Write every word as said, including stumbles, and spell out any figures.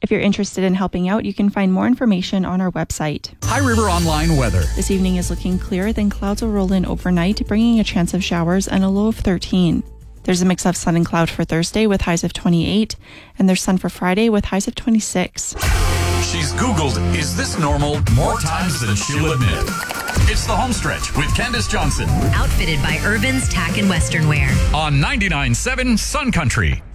If you're interested in helping out, you can find more information on our website. High River Online weather. This evening is looking clear, then clouds will roll in overnight, bringing a chance of showers and a low of thirteen. There's a mix of sun and cloud for Thursday with highs of twenty-eight, and there's sun for Friday with highs of twenty-six. She's Googled, is this normal, more times than she'll admit. It's the Homestretch with Candace Johnson. Outfitted by Urban's Tack and Western Wear. On ninety-nine point seven Sun Country.